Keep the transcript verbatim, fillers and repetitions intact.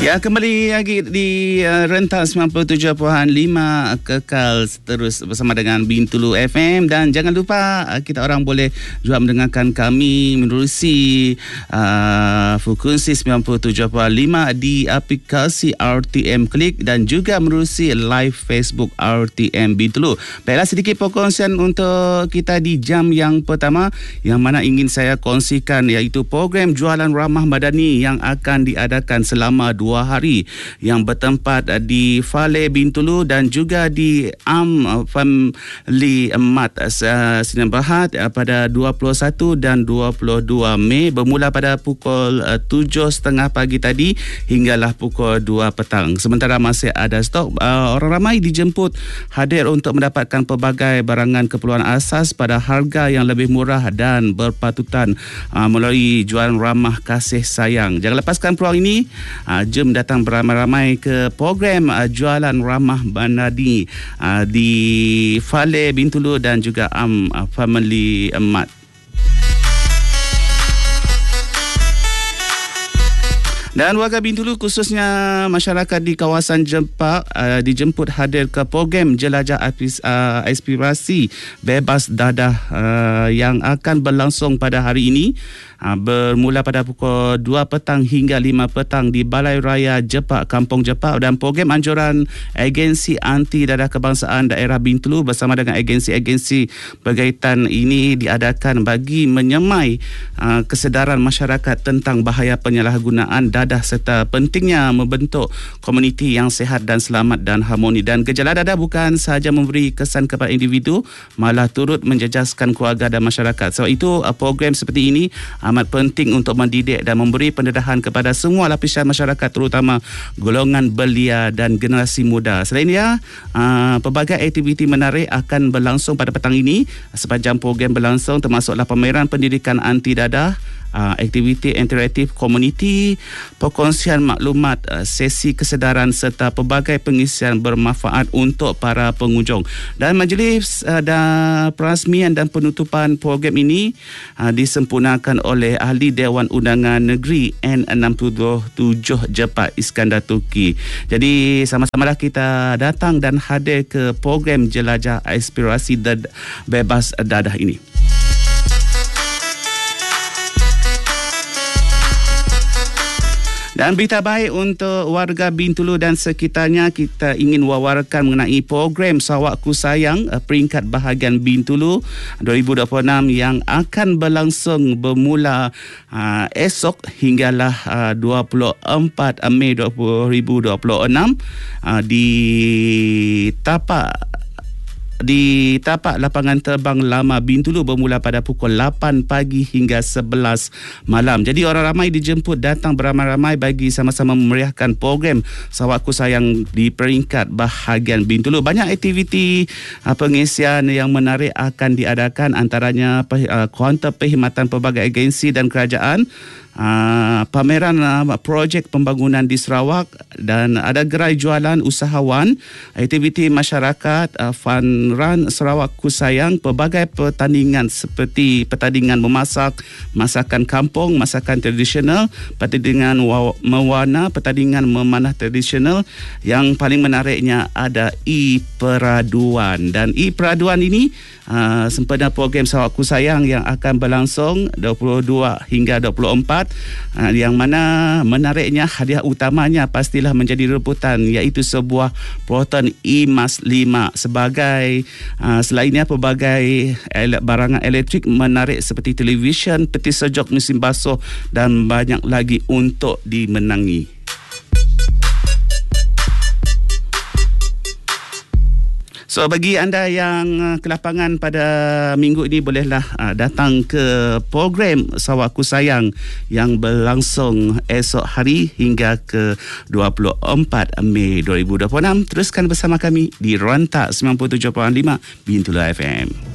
Ya, kembali lagi di uh, rentak sembilan puluh tujuh perpuluhan lima kekal terus bersama dengan Bintulu F M, dan jangan lupa uh, kita orang boleh juga mendengarkan kami menerusi uh, frekuensi sembilan puluh tujuh perpuluhan lima di aplikasi R T M Klik dan juga menerusi live Facebook R T M Bintulu. Baiklah, sedikit perkongsian untuk kita di jam yang pertama yang mana ingin saya kongsikan, iaitu program Jualan Ramah Madani yang akan diadakan selama dua hari yang bertempat di Fale Bintulu dan juga di Am Family Mat uh, Sinan Berhad uh, pada dua puluh satu dan dua puluh dua Mei bermula pada pukul uh, tujuh tiga puluh pagi tadi hinggalah pukul dua petang. Sementara masih ada stok, uh, orang ramai dijemput hadir untuk mendapatkan pelbagai barangan keperluan asas pada harga yang lebih murah dan berpatutan uh, melalui jualan ramah kasih sayang. Jangan lepaskan peluang ini. Uh, jom datang beramai-ramai ke program uh, Jualan Ramah Madani uh, di Fale Bintulu dan juga Am uh, Family Mat. Dan warga Bintulu, khususnya masyarakat di kawasan Jepang, uh, dijemput hadir ke program Jelajah uh, Aspirasi Bebas Dadah uh, yang akan berlangsung pada hari ini. Uh, bermula pada pukul dua petang hingga lima petang di Balai Raya Jepak, Kampung Jepak, dan program anjuran Agensi Anti Dadah Kebangsaan Daerah Bintulu bersama dengan agensi-agensi berkaitan ini diadakan bagi menyemai uh, kesedaran masyarakat tentang bahaya penyalahgunaan dadah serta pentingnya membentuk komuniti yang sihat dan selamat dan harmoni. Dan gejala dadah bukan sahaja memberi kesan kepada individu, malah turut menjejaskan keluarga dan masyarakat. Sebab itu uh, program seperti ini amat penting untuk mendidik dan memberi pendedahan kepada semua lapisan masyarakat, terutama golongan belia dan generasi muda. Selain dia, uh, pelbagai aktiviti menarik akan berlangsung pada petang ini. Sepanjang program berlangsung termasuklah pameran pendidikan anti dadah, Uh, aktiviti interaktif komuniti, perkongsian maklumat, uh, sesi kesedaran serta pelbagai pengisian bermanfaat untuk para pengunjung. Dan majlis uh, dan perasmian dan penutupan program ini uh, disempurnakan oleh Ahli Dewan Undangan Negeri N enam puluh tujuh Jepak Iskandar Turki. Jadi sama-samalah kita datang dan hadir ke program Jelajah Aspirasi Dad- Bebas Dadah ini. Dan berita baik untuk warga Bintulu dan sekitarnya, kita ingin wawarkan mengenai program Sawakku Sayang peringkat bahagian Bintulu dua ribu dua puluh enam yang akan berlangsung bermula uh, esok hinggalah uh, dua puluh empat Mei dua ribu dua puluh enam uh, di tapak di tapak lapangan terbang lama Bintulu bermula pada pukul lapan pagi hingga sebelas malam. Jadi orang ramai dijemput datang beramai-ramai bagi sama-sama memeriahkan program Sawakku Sayang di peringkat bahagian Bintulu. Banyak aktiviti uh, pengisian yang menarik akan diadakan, antaranya uh, kaunter perkhidmatan pelbagai agensi dan kerajaan, Uh, pameran uh, projek pembangunan di Sarawak, dan ada gerai jualan usahawan, aktiviti masyarakat, uh, fun run Sarawakku Sayang, pelbagai pertandingan seperti pertandingan memasak, masakan kampung, masakan tradisional, pertandingan mewarna, pertandingan memanah tradisional. Yang paling menariknya ada e-peraduan, dan e-peraduan ini uh, sempena program Sawakku Sayang yang akan berlangsung dua puluh dua hingga dua puluh empat, uh, yang mana menariknya hadiah utamanya pastilah menjadi rebutan, iaitu sebuah Proton eMAS lima. Sebagai uh, selainnya pelbagai ele- barangan elektrik menarik seperti televisyen, peti sejuk, mesin basuh dan banyak lagi untuk dimenangi. So, bagi anda yang uh, ke lapangan pada minggu ini, bolehlah uh, datang ke program Sawakku Sayang yang berlangsung esok hari hingga ke dua puluh empat Mei dua ribu dua puluh enam. Teruskan bersama kami di Rentak sembilan puluh tujuh perpuluhan lima Bintulu F M.